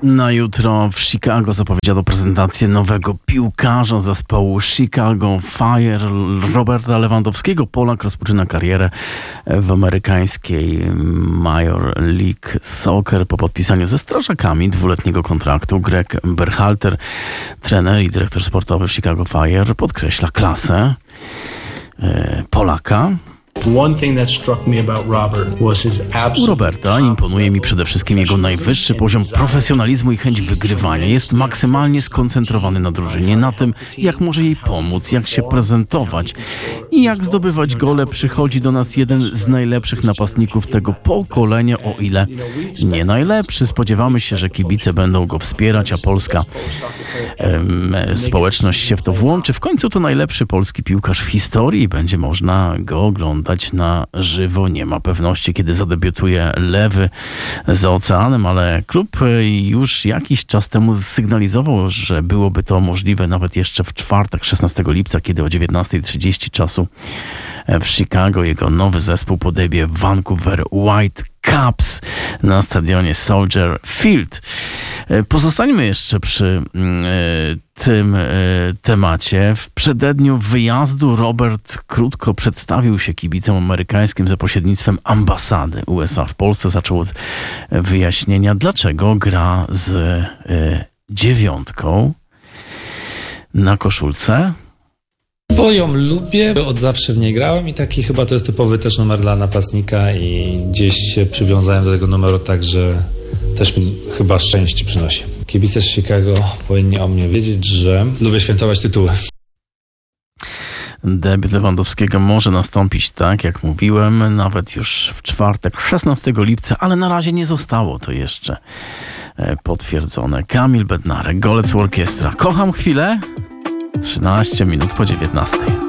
Na jutro w Chicago zapowiedziano prezentację nowego piłkarza zespołu Chicago Fire, Roberta Lewandowskiego. Polak rozpoczyna karierę w amerykańskiej Major League Soccer po podpisaniu ze Strażakami dwuletniego kontraktu. Greg Berhalter, trener i dyrektor sportowy Chicago Fire, podkreśla klasę Polaka. U Roberta imponuje mi przede wszystkim jego najwyższy poziom profesjonalizmu i chęć wygrywania. Jest maksymalnie skoncentrowany na drużynie, na tym, jak może jej pomóc, jak się prezentować i jak zdobywać gole. Przychodzi do nas jeden z najlepszych napastników tego pokolenia, o ile nie najlepszy. Spodziewamy się, że kibice będą go wspierać, a polska społeczność się w to włączy. W końcu to najlepszy polski piłkarz w historii i będzie można go oglądać na żywo. Nie ma pewności, kiedy zadebiutuje lewy za oceanem, ale klub już jakiś czas temu sygnalizował, że byłoby to możliwe nawet jeszcze w czwartek, 16 lipca, kiedy o 19:30 czasu w Chicago jego nowy zespół podejmie Vancouver Whitecaps na stadionie Soldier Field. Pozostańmy jeszcze przy tym temacie. W przededniu wyjazdu Robert krótko przedstawił się kibicom amerykańskim za pośrednictwem ambasady USA w Polsce. Zaczął od wyjaśnienia, dlaczego gra z 9 na koszulce. Bo ją lubię, od zawsze w niej grałem i taki chyba to jest typowy też numer dla napastnika i gdzieś się przywiązałem do tego numeru, także też mi chyba szczęście przynosi. Kibice z Chicago powinni o mnie wiedzieć, że lubię świętować tytuły. Debiut Lewandowskiego może nastąpić, tak jak mówiłem, nawet już w czwartek, 16 lipca, ale na razie nie zostało to jeszcze potwierdzone. Kamil Bednarek, Golec Orkiestra. Kocham chwilę. 13 minut po 19.